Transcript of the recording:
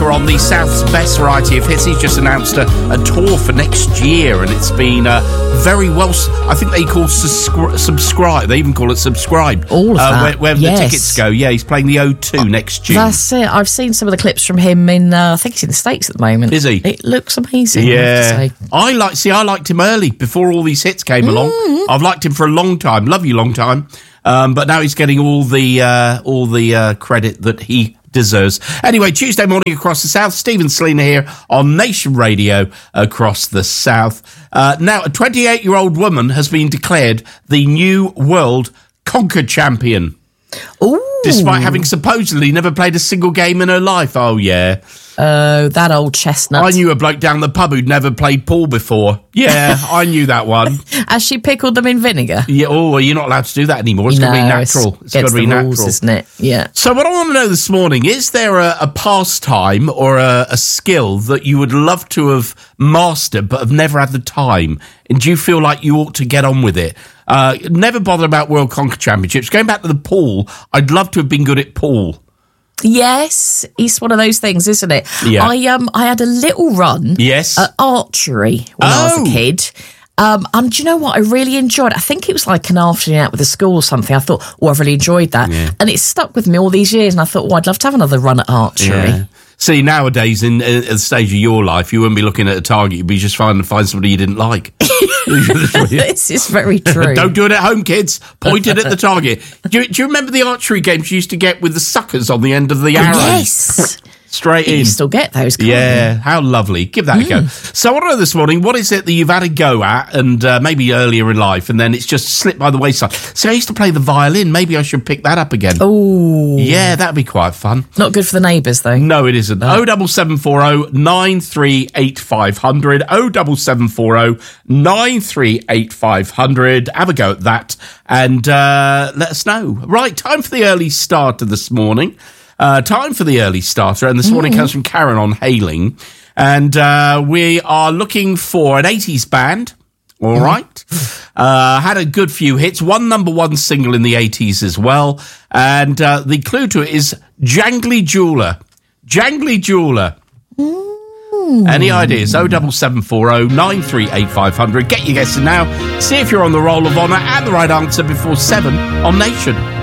Walker on the South's Best Variety of Hits. He's just announced a tour for next year, and it's been very well. I think they call subscribe. They even call it subscribe. All of that. Where the tickets go. Yeah, he's playing the O2 next June. That's it. I've seen some of the clips from him in. I think he's in the States at the moment. Is he? It looks amazing. Yeah, I have to say. I liked him early before all these hits came along. I've liked him for a long time. Love you, long time. But now he's getting all the credit that he deserves. Anyway, Tuesday morning across the South, Stephen Selena here on Nation Radio across the South. Now, a 28-year-old woman has been declared the new world conker champion. Ooh. Despite having supposedly never played a single game in her life. Oh, yeah. Oh, that old chestnut. I knew a bloke down the pub who'd never played pool before. Yeah, I knew that one. Has she pickled them in vinegar? Yeah. Oh, you're not allowed to do that anymore. It's got to be natural. It's got to be natural, rules, isn't it? Yeah. So what I want to know this morning, is there a pastime or a skill that you would love to have mastered but have never had the time? And do you feel like you ought to get on with it? Never bothered about World Conker Championships. Going back to the pool, I'd love to have been good at pool. Yes, it's one of those things, isn't it? Yeah. I had a little run at archery when I was a kid. And do you know what? I really enjoyed it. I think it was like an afternoon out with the school or something. I thought, I've really enjoyed that. Yeah. And it stuck with me all these years. And I thought, I'd love to have another run at archery. Yeah. See, nowadays, at the stage of your life, you wouldn't be looking at a target. You'd be just trying to find somebody you didn't like. This is very true. Don't do it at home, kids. Point it at the target. Do you remember the archery games you used to get with the suckers on the end of the arrows? Yes. Straight in. You still get those, can't you? you? How lovely. Give that a go. So I want to know this morning, what is it that you've had a go at, and maybe earlier in life, and then it's just slipped by the wayside? So I used to play the violin. Maybe I should pick that up again. Oh. Yeah, that'd be quite fun. Not good for the neighbours, though. No, it isn't. 07740 938 500. 07740 938 500. Have a go at that, and let us know. Right, time for the early starter this morning. Time for the early starter, and this morning comes from Karen on Hailing, and we are looking for an 80s band. All right. Had a good few hits, one number one single in the 80s as well, and the clue to it is Jangly Jeweler. Jangly Jeweler. Any ideas? 07740 938 500. Get your guesses now. See if you're on the roll of honour and the right answer before 7 on Nation.